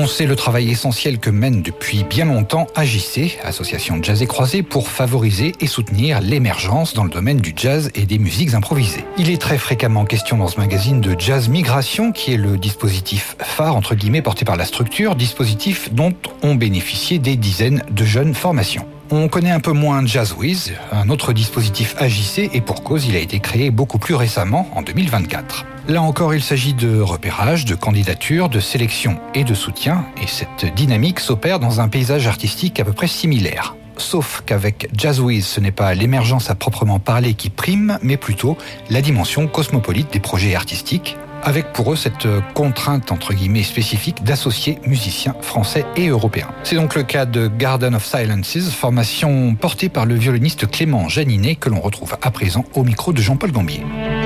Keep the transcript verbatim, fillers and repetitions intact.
On sait le travail essentiel que mène depuis bien longtemps A J C, Association Jazz et Croisée, pour favoriser et soutenir l'émergence dans le domaine du jazz et des musiques improvisées. Il est très fréquemment question dans ce magazine de Jazz Migration, qui est le dispositif phare, entre guillemets, porté par la structure, dispositif dont ont bénéficié des dizaines de jeunes formations. On connaît un peu moins Jazzwiz, un autre dispositif A J C, et pour cause, il a été créé beaucoup plus récemment, en deux mille vingt-quatre. Là encore, il s'agit de repérage, de candidature, de sélection et de soutien, et cette dynamique s'opère dans un paysage artistique à peu près similaire. Sauf qu'avec Jazzwiz, ce n'est pas l'émergence à proprement parler qui prime, mais plutôt la dimension cosmopolite des projets artistiques, avec pour eux cette contrainte entre guillemets spécifique d'associer musiciens français et européens. C'est donc le cas de Garden of Silences, formation portée par le violoniste Clément Janinet que l'on retrouve à présent au micro de Jean-Paul Gambier.